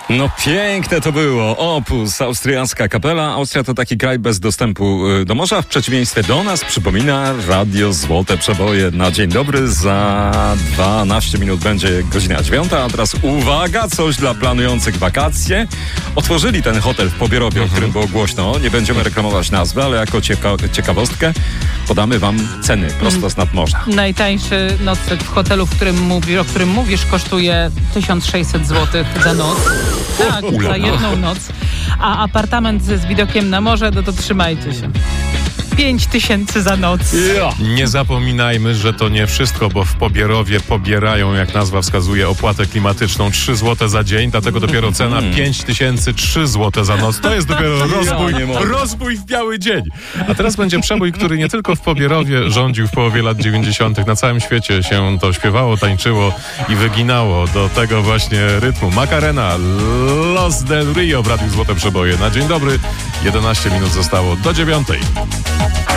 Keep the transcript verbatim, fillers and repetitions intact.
No piękne to było. Opus, austriacka kapela. Austria to taki kraj bez dostępu do morza. W przeciwieństwie do nas przypomina Radio Złote Przeboje. Na dzień dobry za dwanaście minut będzie godzina dziewiąta. A teraz uwaga, coś dla planujących wakacje. Otworzyli ten hotel w Pobierowie, mhm. o którym było głośno. Nie będziemy reklamować nazwy, ale jako cieka- ciekawostkę podamy wam ceny prosto z nadmorza. Najtańszy nocleg w hotelu, w którym mówi, o którym mówisz, kosztuje tysiąc sześćset złotych za noc. Tak, za jedną noc. A apartament z widokiem na morze, no to trzymajcie się. pięć tysięcy za noc. Yeah. Nie zapominajmy, że to nie wszystko, bo w Pobierowie pobierają, jak nazwa wskazuje, opłatę klimatyczną trzy złote za dzień, dlatego dopiero cena pięć tysięcy trzy złote za noc. To jest dopiero rozbój, rozbój w biały dzień. A teraz będzie przebój, który nie tylko w Pobierowie rządził w połowie lat dziewięćdziesiątych. Na całym świecie się to śpiewało, tańczyło i wyginało do tego właśnie rytmu. Macarena, Los del Rio w Radiu Złote Przeboje. Na dzień dobry, jedenaście minut zostało do dziewiątej.